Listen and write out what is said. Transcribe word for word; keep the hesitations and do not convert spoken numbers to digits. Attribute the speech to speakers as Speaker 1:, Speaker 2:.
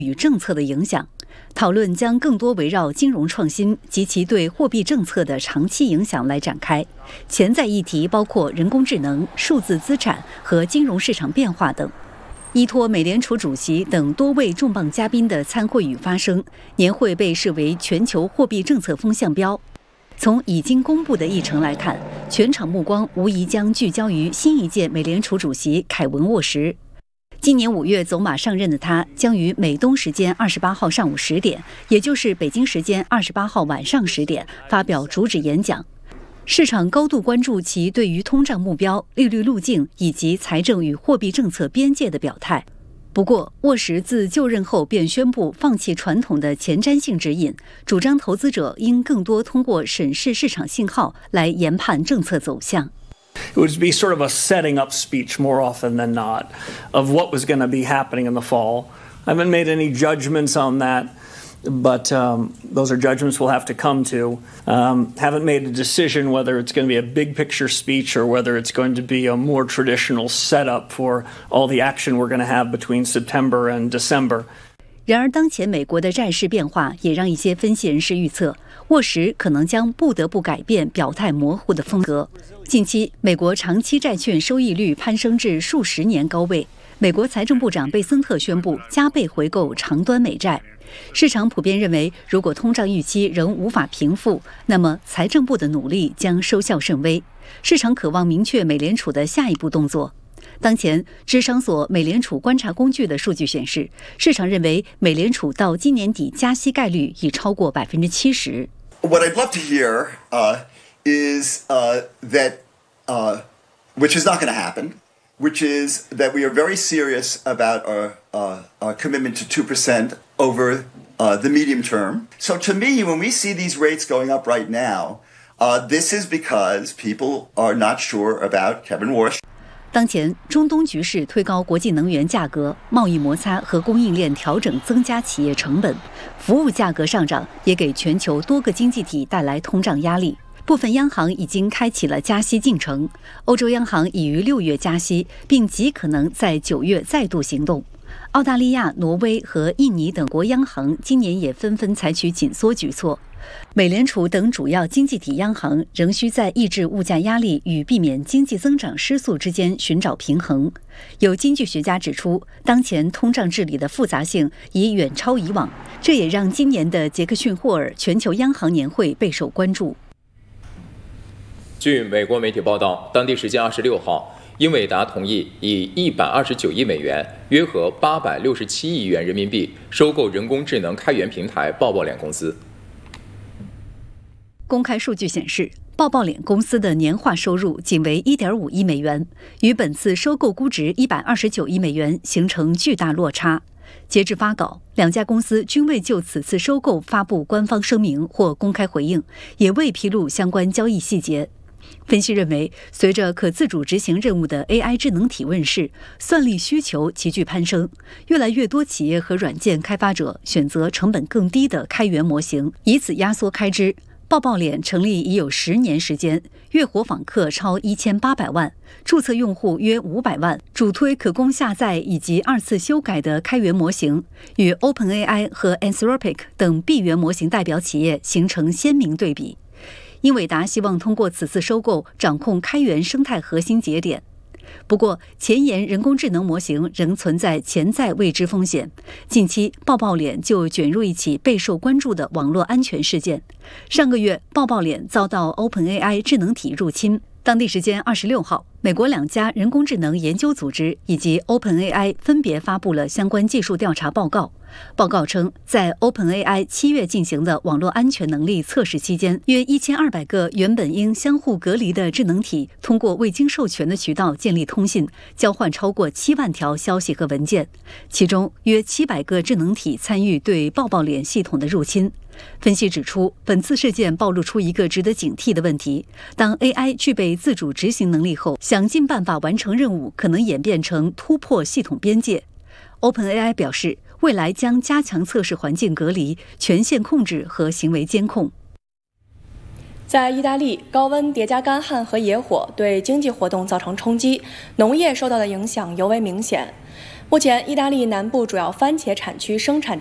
Speaker 1: 与政策的影响。讨论将更多围绕金融创新及其对货币政策的长期影响来展开。潜在议题包括人工智能、数字资产和金融市场变化等。依托美联储主席等多位重磅嘉宾的参会与发声，年会被视为全球货币政策风向标。从已经公布的议程来看，全场目光无疑将聚焦于新一届美联储主席凯文沃什。今年五月走马上任的他，将于美东时间二十八号上午十点，也就是北京时间二十八号晚上十点，发表主旨演讲。市场高度关注其对于通胀目标、利率路径以及财政与货币政策边界的表态。不过，沃什自就任后便宣布放弃传统的前瞻性指引，主张投资者应更多通过审视市场信号来研判政策走向。
Speaker 2: It would be sort of a setting up speech more often than not of what was going to be happening in the fall. I haven't made any judgments on that, but um, those are judgments we'll have to come to. Um, haven't made a decision whether it's going to be a big picture speech or whether it's going to be a more traditional setup for all the action we're going to have between September and December.
Speaker 1: 然而，当前美国的债市变化也让一些分析人士预测，沃什可能将不得不改变表态模糊的风格。近期，美国长期债券收益率攀升至数十年高位。美国财政部长贝森特宣布加倍回购长端美债。市场普遍认为，如果通胀预期仍无法平复，那么财政部的努力将收效甚微。市场渴望明确美联储的下一步动作。当前，芝商所美联储观察工具的数据显示，市场认为美联储到今年底加息概率已超过百分之七十。
Speaker 3: What I'd love to hear uh, is uh, that, uh, which is not going to happen, which is that we are very serious about our, uh, our commitment to two percent over uh, the medium term. So to me, when we see these rates going up right now, uh, this is because people are not sure about Kevin Warsh.
Speaker 1: 当前，中东局势推高国际能源价格，贸易摩擦和供应链调整增加企业成本，服务价格上涨也给全球多个经济体带来通胀压力。部分央行已经开启了加息进程，欧洲央行已于六月加息，并极可能在九月再度行动。澳大利亚、挪威和印尼等国央行今年也纷纷采取紧缩举措。美联储等主要经济体央行仍需在抑制物价压力与避免经济增长失速之间寻找平衡。有经济学家指出，当前通胀治理的复杂性已远超以往，这也让今年的杰克逊霍尔全球央行年会备受关注。
Speaker 4: 据美国媒体报道，当地时间二十六号，英伟达同意以一百二十九亿美元，约合八百六十七亿元人民币收购人工智能开源平台抱抱脸公司。
Speaker 1: 公开数据显示，抱抱脸公司的年化收入仅为 一点五亿美元，与本次收购估值一百二十九亿美元形成巨大落差。截至发稿，两家公司均未就此次收购发布官方声明或公开回应，也未披露相关交易细节。分析认为，随着可自主执行任务的 A I 智能体问世，算力需求急剧攀升，越来越多企业和软件开发者选择成本更低的开源模型，以此压缩开支。抱抱脸成立已有十年时间，月活访客超一千八百万，注册用户约五百万，主推可供下载以及二次修改的开源模型，与 OpenAI 和 Anthropic 等闭源模型代表企业形成鲜明对比。英伟达希望通过此次收购掌控开源生态核心节点。不过，前沿人工智能模型仍存在潜在未知风险。近期，抱抱脸就卷入一起备受关注的网络安全事件。上个月，抱抱脸遭到 OpenAI 智能体入侵。当地时间二十六号，美国两家人工智能研究组织以及 OpenAI 分别发布了相关技术调查报告。报告称，在 OpenAI 七月进行的网络安全能力测试期间，约一千二百个原本应相互隔离的智能体，通过未经授权的渠道建立通信，交换超过七万条消息和文件。其中，约七百个智能体参与对抱抱脸系统的入侵。分析指出，本次事件暴露出一个值得警惕的问题：当 A I 具备自主执行能力后，想尽办法完成任务，可能演变成突破系统边界。OpenAI 表示，未来将加强测试环境隔离、权限控制和行为监控。
Speaker 5: 在意大利，高温叠加干旱和野火对经济活动造成冲击，农业受到的影响尤为明显。 目前，意大利南部主要番茄产区生产